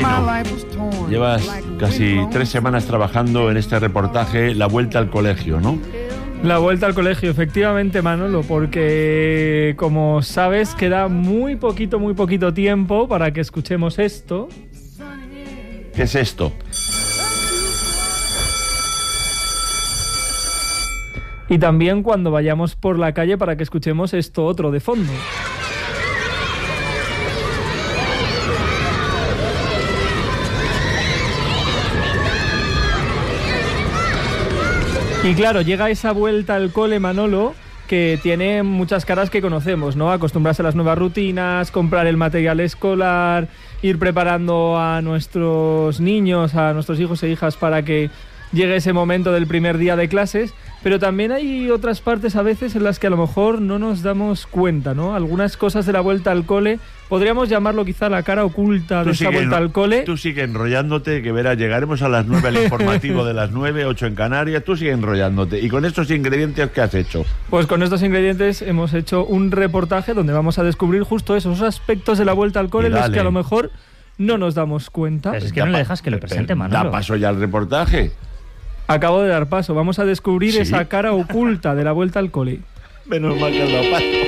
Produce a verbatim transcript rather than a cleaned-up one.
Marino, llevas casi tres semanas trabajando en este reportaje, La Vuelta al Colegio, ¿no? La vuelta al colegio, efectivamente, Manolo, porque como sabes queda muy poquito, muy poquito tiempo para que escuchemos esto. ¿Qué es esto? Y también cuando vayamos por la calle para que escuchemos esto otro de fondo. Y claro, llega esa vuelta al cole, Manolo, que tiene muchas caras que conocemos, ¿no? Acostumbrarse a las nuevas rutinas, comprar el material escolar, ir preparando a nuestros niños, a nuestros hijos e hijas para que llegue ese momento del primer día de clases, pero también hay otras partes a veces en las que a lo mejor no nos damos cuenta, ¿no? Algunas cosas de la vuelta al cole, podríamos llamarlo quizá la cara oculta de esa vuelta al cole. Tú sigue enrollándote, que verás, llegaremos a las nueve al informativo de las nueve, ocho en Canarias, tú sigue enrollándote. ¿Y con estos ingredientes qué has hecho? Pues con estos ingredientes hemos hecho un reportaje donde vamos a descubrir justo esos aspectos de la vuelta al cole en los que a lo mejor no nos damos cuenta. Pero es que no le dejas que lo presente, Manolo. Da paso ya al reportaje. Acabo de dar paso. Vamos a descubrir ¿Sí? esa cara oculta de la vuelta al cole. Menos mal que has dado paso.